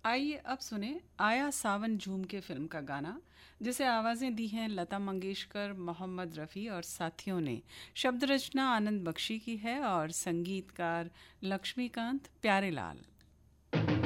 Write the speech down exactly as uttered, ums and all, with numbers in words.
आइए अब सुने आया सावन झूम के फिल्म का गाना, जिसे आवाज़ें दी हैं लता मंगेशकर, मोहम्मद रफ़ी और साथियों ने। शब्द रचना आनंद बख्शी की है और संगीतकार लक्ष्मीकांत प्यारेलाल।